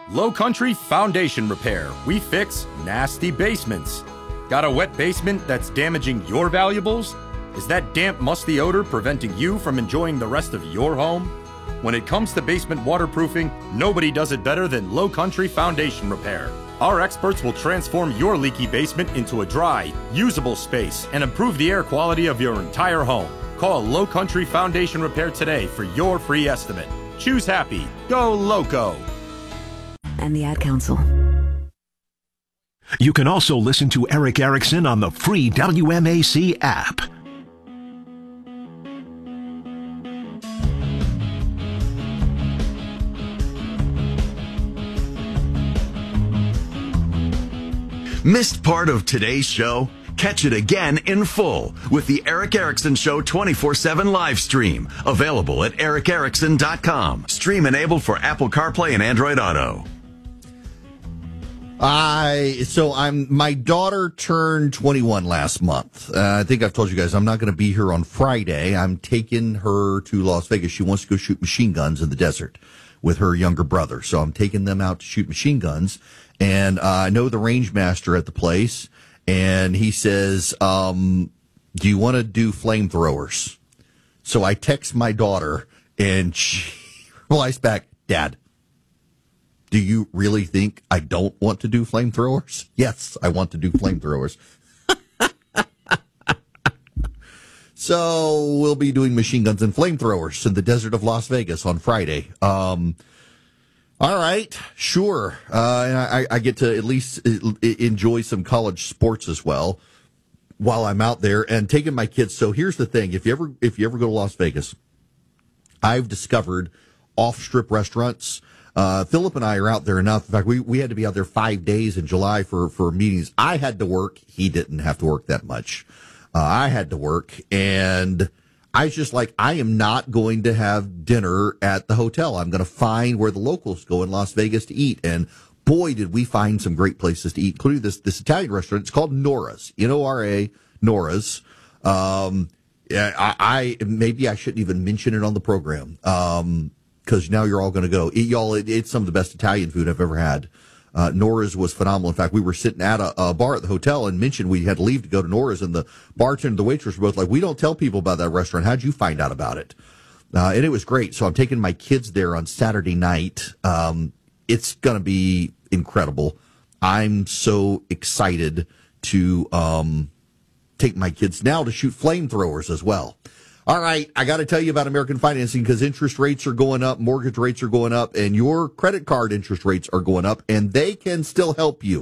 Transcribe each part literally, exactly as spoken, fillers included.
Low Country Foundation Repair. We fix nasty basements. Got a wet basement that's damaging your valuables? Is that damp, musty odor preventing you from enjoying the rest of your home? When it comes to basement waterproofing, nobody does it better than Low Country Foundation Repair. Our experts will transform your leaky basement into a dry, usable space and improve the air quality of your entire home. Call Low Country Foundation Repair today for your free estimate. Choose happy. Go Loco. And the Ad Council. You can also listen to Eric Erickson on the free W M A C app. Missed part of today's show? Catch it again in full with the Eric Erickson Show twenty-four seven live stream. Available at eric erickson dot com. Stream enabled for Apple CarPlay and Android Auto. I so I'm my daughter turned twenty-one last month. Uh, I think I've told you guys I'm not going to be here on Friday. I'm taking her to Las Vegas. She wants to go shoot machine guns in the desert with her younger brother. So I'm taking them out to shoot machine guns. And uh, I know the range master at the place, and he says, um, do you want to do flamethrowers? So I text my daughter, and she replies back, Dad, do you really think I don't want to do flamethrowers? Yes, I want to do flamethrowers. So we'll be doing machine guns and flamethrowers in the desert of Las Vegas on Friday. Um All right, sure. Uh, and I, I get to at least enjoy some college sports as well while I'm out there and taking my kids. So here's the thing: if you ever if you ever go to Las Vegas, I've discovered off-strip restaurants. Uh, Philip and I are out there enough. In fact, we, we had to be out there five days in July for for meetings. I had to work; he didn't have to work that much. Uh, I had to work, and I was just like, I am not going to have dinner at the hotel. I'm going to find where the locals go in Las Vegas to eat. And boy, did we find some great places to eat, including this, this Italian restaurant. It's called Nora's, N O R A, Nora's. Um, I, I, maybe I shouldn't even mention it on the program. Um, cause now you're all going to go eat, y'all. It, it's some of the best Italian food I've ever had. Uh, Nora's was phenomenal. In fact, we were sitting at a, a bar at the hotel and mentioned we had to leave to go to Nora's, and the bartender and the waitress were both like, we don't tell people about that restaurant. How'd you find out about it? Uh, and it was great. So I'm taking my kids there on Saturday night. Um, it's going to be incredible. I'm so excited to, um, take my kids now to shoot flamethrowers as well. All right, I got to tell you about American Financing because interest rates are going up, mortgage rates are going up, and your credit card interest rates are going up, and they can still help you.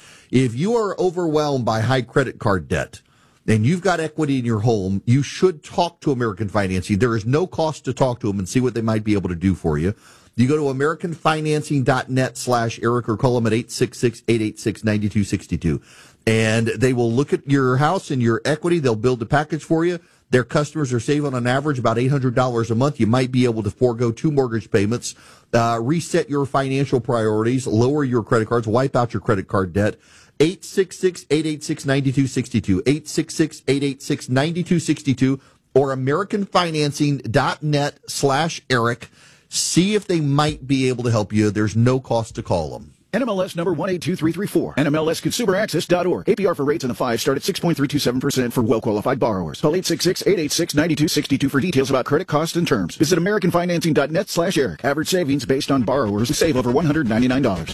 If you are overwhelmed by high credit card debt and you've got equity in your home, you should talk to American Financing. There is no cost to talk to them and see what they might be able to do for you. You go to american financing dot net slash Eric or call them at eight six six, eight eight six, nine two six two. And they will look at your house and your equity. They'll build a package for you. Their customers are saving on average about eight hundred dollars a month. You might be able to forego two mortgage payments, uh, reset your financial priorities, lower your credit cards, wipe out your credit card debt. eight six six, eight eight six, nine two six two, eight six six, eight eight six, nine two six two, or american financing dot net slash Eric. See if they might be able to help you. There's no cost to call them. N M L S number one eight two three three four. N M L S consumer access dot org. A P R for rates in the five start at six point three two seven percent for well-qualified borrowers. Call eight six six, eight eight six, nine two six two for details about credit costs and terms. Visit american financing dot net slash Eric. Average savings based on borrowers who save over one hundred ninety-nine dollars.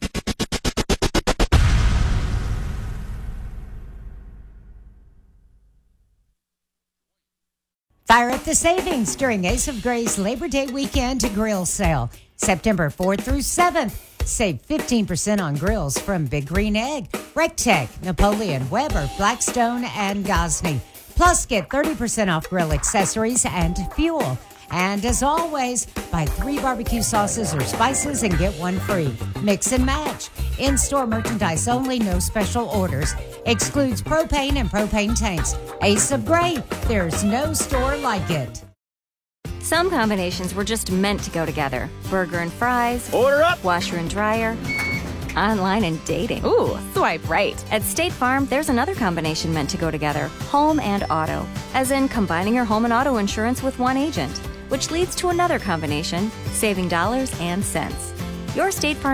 Fire up the savings during Ace of Grace Labor Day weekend grill sale. September fourth through seventh. Save fifteen percent on grills from Big Green Egg, Rectech, Napoleon, Weber, Blackstone, and Gosney. Plus, get thirty percent off grill accessories and fuel. And as always, buy three barbecue sauces or spices and get one free. Mix and match. In-store merchandise only, no special orders. Excludes propane and propane tanks. Ace of Gray, there's no store like it. Some combinations were just meant to go together. Burger and fries. Order up! Washer and dryer. Online and dating. Ooh, swipe right. At State Farm, there's another combination meant to go together. Home and auto. As in combining your home and auto insurance with one agent. Which leads to another combination, saving dollars and cents. Your State Farm